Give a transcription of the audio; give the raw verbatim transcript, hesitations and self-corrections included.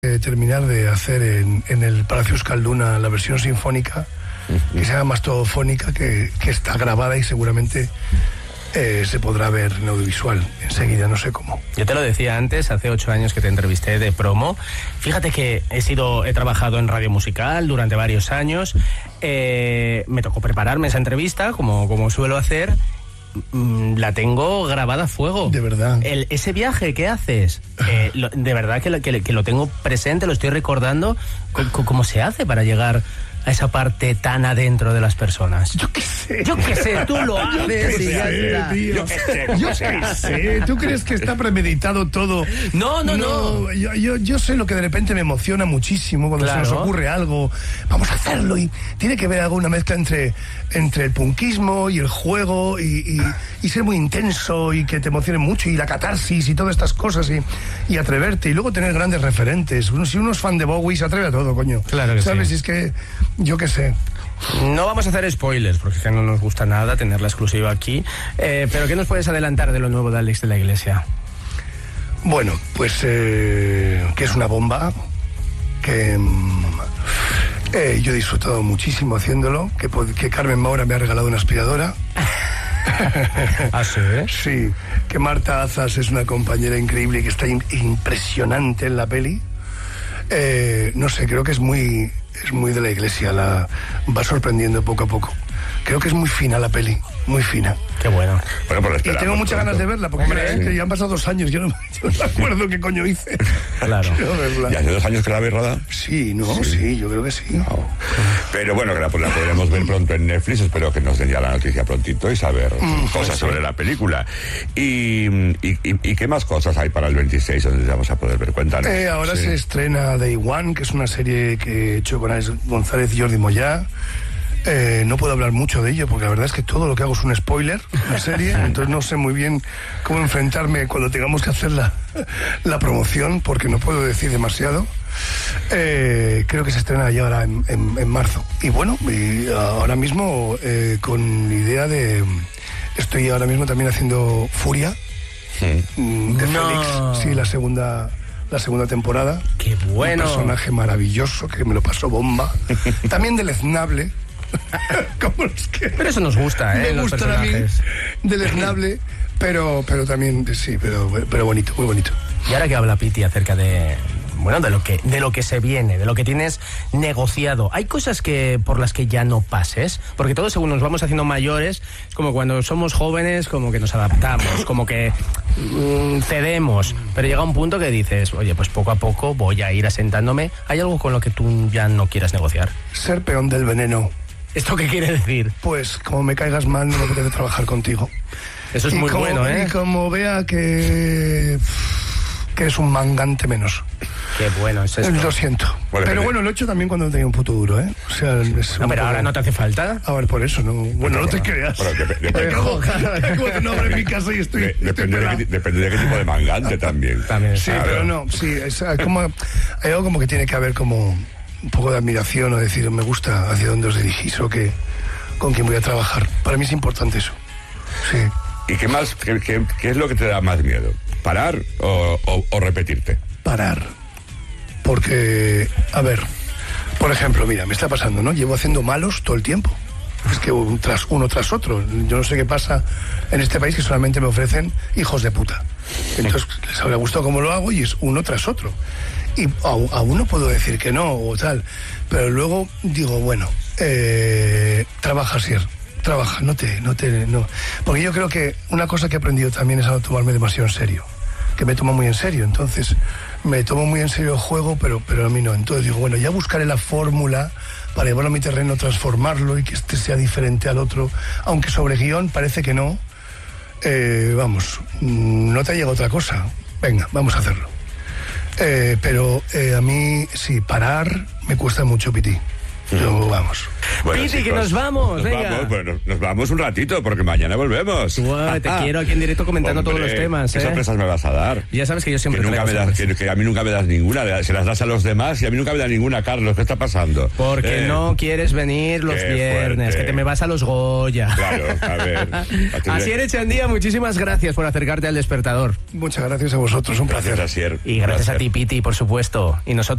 Eh, terminar de hacer en, en el Palacio Euskalduna la versión sinfónica, que sea más todofónica, que, que está grabada y seguramente eh, se podrá ver en audiovisual enseguida, no sé cómo. Yo te lo decía antes, hace ocho años que te entrevisté de promo. Fíjate que he sido, he trabajado en radio musical durante varios años. Eh, me tocó prepararme esa entrevista, como, como suelo hacer. La tengo grabada a fuego. De verdad. El, ese viaje que haces, eh, lo, de verdad que lo, que, que lo tengo presente, lo estoy recordando. ¿Cómo se hace para llegar a esa parte tan adentro de las personas? Yo qué sé. Yo qué sé, tú lo haces y ya está. Tío. Yo qué sé, yo qué sé. ¿Tú crees que está premeditado todo? No, no, no. no. Yo, yo, yo sé lo que de repente me emociona muchísimo cuando claro. se nos ocurre algo. Vamos a hacerlo y tiene que ver alguna mezcla entre, entre el punkismo y el juego y, y, y ser muy intenso y que te emocione mucho y la catarsis y todas estas cosas y, y atreverte y luego tener grandes referentes. Uno, si uno es fan de Bowie se atreve a todo, coño. Claro que ¿sabes? sí. Y es que yo qué sé. No vamos a hacer spoilers, porque es que no nos gusta nada tener la exclusiva aquí. Eh, pero ¿qué nos puedes adelantar de lo nuevo de Alex de la Iglesia? Bueno, pues eh, que es una bomba, que eh, yo he disfrutado muchísimo haciéndolo, que, que Carmen Maura me ha regalado una aspiradora. ¿Ah, sí? Sí, que Marta Azas es una compañera increíble y que está in- impresionante en la peli. Eh, no sé, creo que es muy... Es muy de la Iglesia, la va sorprendiendo poco a poco. Creo que es muy fina la peli, muy fina. Qué bueno. Bueno, pues y tengo muchas ganas de verla, porque Hombre, es sí. que ya han pasado dos años, yo no, yo no me acuerdo qué coño hice. Claro. ¿Y hace dos años que la habéis rodado? Sí, no, sí, sí yo creo que sí. No. Pero bueno, que la, pues la podremos ver pronto en Netflix, espero que nos den ya la noticia prontito y saber mm, cosas sí. sobre la película. Y, y, y, ¿Y qué más cosas hay para el veintiséis donde vamos a poder ver? Cuéntanos. Eh, ahora sí. se estrena Day One, que es una serie que he hecho con Alex González y Jordi Moyá. Eh, no puedo hablar mucho de ello porque la verdad es que todo lo que hago es un spoiler, una serie, entonces no sé muy bien cómo enfrentarme cuando tengamos que hacer la, la promoción porque no puedo decir demasiado. Eh, creo que se estrena ya ahora en, en, en marzo. Y bueno, y ahora mismo eh, con idea de... Estoy ahora mismo también haciendo Furia sí. de no. Félix, sí, la segunda... la segunda temporada. ¡Qué bueno! Un personaje maravilloso que me lo pasó bomba. También deleznable. Como los que pero eso nos gusta, ¿eh? Me gustan a mí. Deleznable, pero, pero también, sí, pero, pero bonito, muy bonito. Y ahora que habla Piti acerca de... Bueno, de lo que de lo que se viene, de lo que tienes negociado. ¿Hay cosas que por las que ya no pases? Porque todos según nos vamos haciendo mayores, es como cuando somos jóvenes, como que nos adaptamos, como que mmm, cedemos. Pero llega un punto que dices, oye, pues poco a poco voy a ir asentándome. ¿Hay algo con lo que tú ya no quieras negociar? Ser peón del veneno. ¿Esto qué quiere decir? Pues como me caigas mal, no me apetece trabajar contigo. Eso es y muy como, bueno, ¿eh? Y como vea que... que es un mangante menos. Qué bueno es esto. Lo siento. Bueno, pero bueno, lo he hecho también cuando tenía un puto duro, ¿eh? O sea, es no, pero poco... ahora no te hace falta. A ver, por eso, no. Bueno, bueno no te creas. Bueno, dep- dep- como, como que no abro en mi casa y estoy. De- depende, estoy de qué, depende de qué tipo de mangante también. También. Sí, claro. pero no, sí, es como, hay algo como que tiene que haber como un poco de admiración o decir, me gusta hacia dónde os dirigís o que, con quién voy a trabajar. Para mí es importante eso. Sí. ¿Y qué más, qué, qué, qué es lo que te da más miedo? ¿Parar o, o, o repetirte? Parar. Porque, a ver, por ejemplo, mira, me está pasando, ¿no? Llevo haciendo malos todo el tiempo. Es que un tras, uno tras otro. Yo no sé qué pasa en este país que solamente me ofrecen hijos de puta. Entonces, les habrá gustado cómo lo hago y es uno tras otro. Y a, a uno puedo decir que no o tal, pero luego digo, bueno, eh, trabaja, Sier. Trabaja, no te, no te, no. Porque yo creo que una cosa que he aprendido también es a no tomarme demasiado en serio. Que me tomo muy en serio, entonces me tomo muy en serio el juego, pero, pero a mí no. Entonces digo, bueno, ya buscaré la fórmula para llevarlo a mi terreno, transformarlo y que este sea diferente al otro. Aunque sobre guión parece que no. Eh, vamos, no te llega otra cosa. Venga, vamos a hacerlo. Eh, pero eh, a mí, sí, parar me cuesta mucho, Piti. Yo, vamos. Bueno, Piti, chicos, que nos vamos, nos venga. Vamos, bueno, nos vamos un ratito porque mañana volvemos. Wow, te quiero aquí en directo comentando Hombre, todos los temas. ¿Qué ¿eh? sorpresas me vas a dar? Ya sabes que yo siempre que, nunca me das, que, que a mí nunca me das ninguna, se las das a los demás y a mí nunca me da ninguna, Carlos. ¿Qué está pasando? Porque eh, no quieres venir los viernes, fuerte. Que te me vas a los Goya. Claro, a ver. Asier Echandía, muchísimas gracias por acercarte al Despertador. Muchas gracias a vosotros, un placer. Gracias, Asier. Y gracias a ti, Piti, por supuesto. Y nosotros